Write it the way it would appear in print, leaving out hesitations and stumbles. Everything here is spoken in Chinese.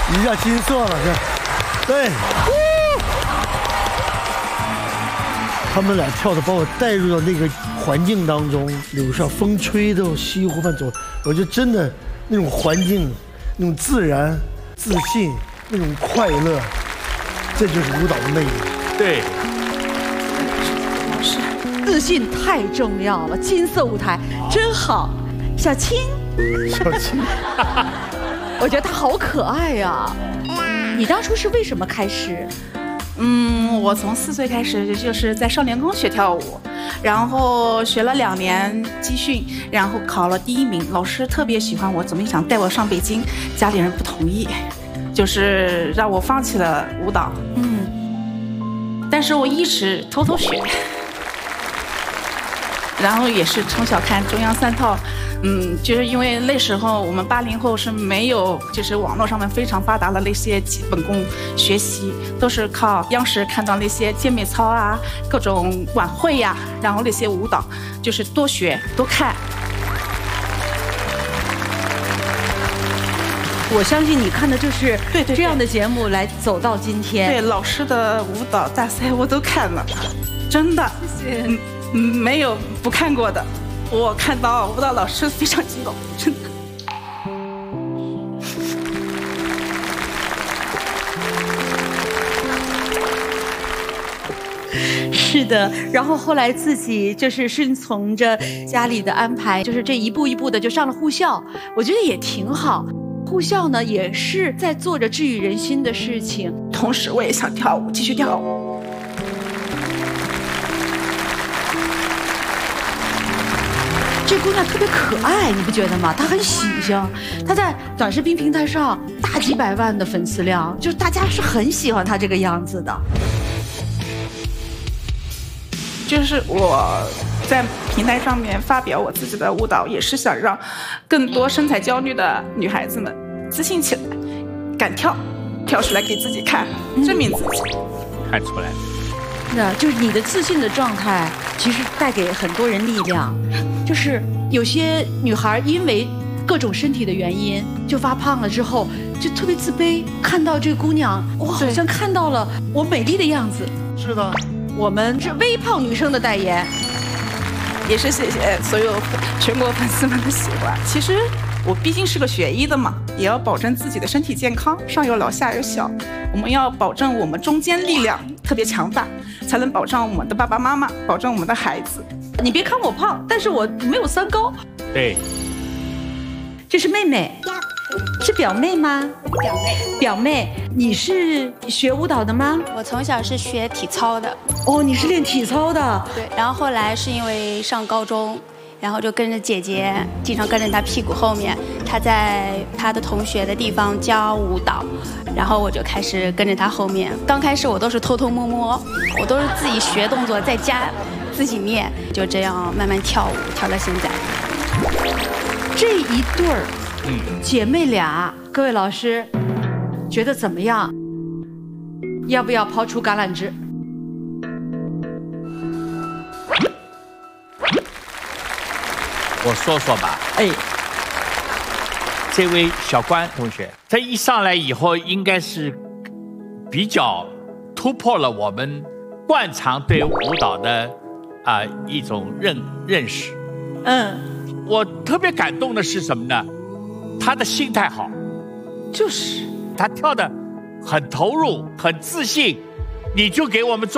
一下金色了，这，对。他们俩跳的把我带入到那个环境当中，柳上风吹的西湖畔走，我就真的那种环境，那种自然、自信，那种快乐，这就是舞蹈的魅力。 对， 是自信太重要了。金色舞台真好，小青， 小青， 我觉得她好可爱呀。你当初是为什么开始？ 我从4岁开始就是在少年宫学跳舞，然后学了2年集训，然后考了第1名。老师特别喜欢我，怎么想带我上北京，家里人不同意，就是让我放弃了舞蹈。但是我一直偷偷学，然后也是从小看中央3套。就是因为那时候我们80后是没有，就是网络上面非常发达的那些基本功学习，都是靠央视看到那些健美操啊、各种晚会呀，然后那些舞蹈，就是多学多看。 我相信你看的就是对这样的节目来走到今天。 对，老师的舞蹈大赛我都看了，真的，谢谢。没有不看过的。我看到舞蹈老师非常激动，真的。 是的，然后后来自己就是顺从着家里的安排，就是这一步一步的就上了护校，我觉得也挺好。护校呢也是在做着治愈人心的事情， 同时我也想跳舞，继续跳舞。 这姑娘特别可爱，你不觉得吗？她很喜庆，她在短视频平台上大几百万的粉丝量，就是大家是很喜欢她这个样子的。 就是我在平台上面发表我自己的舞蹈，也是想让更多身材焦虑的女孩子们自信起来，敢跳，跳出来给自己看，证明自己。 看出来了。 那就是你的自信的状态，其实带给很多人力量。就是有些女孩因为各种身体的原因就发胖了之后，就特别自卑。看到这姑娘，我好像看到了我美丽的样子。 是的， 我们是微胖女生的代言， 也是谢谢所有全国粉丝们的喜欢。其实我毕竟是个学医的嘛，也要保证自己的身体健康，上有老下有小，我们要保证我们中间力量特别强大，才能保障我们的爸爸妈妈，保证我们的孩子。 你别看我胖，但是我没有3高。 对， 这是妹妹，是表妹吗？ 表妹。 表妹，你是学舞蹈的吗？ 我从小是学体操的。 哦，你是练体操的。 对，然后后来是因为上高中，然后就跟着姐姐，经常跟着她屁股后面，她在她的同学的地方教舞蹈，然后我就开始跟着她后面。刚开始我都是偷偷摸摸，我都是自己学动作在家自己练，就这样慢慢跳舞，跳到现在。 这一对儿，姐妹俩，各位老师觉得怎么样？要不要抛出橄榄枝？ 我说说吧。哎，这位小关同学，他一上来以后，应该是比较突破了我们惯常对舞蹈的一种认识。我特别感动的是什么呢？他的心态好，就是他跳得很投入、很自信，你就给我们做。